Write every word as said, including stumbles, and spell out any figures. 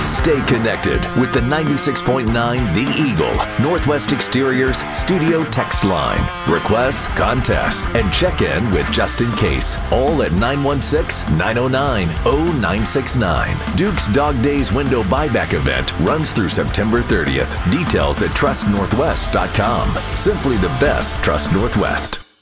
Stay connected with the ninety-six point nine The Eagle, Northwest Exteriors Studio Text Line. Requests, contests, and check in with Just In Case, all at nine one six, nine oh nine, oh nine six nine. Duke's Dog Days window buyback event runs through September thirtieth. Details at trust northwest dot com. Simply the best Trust Northwest.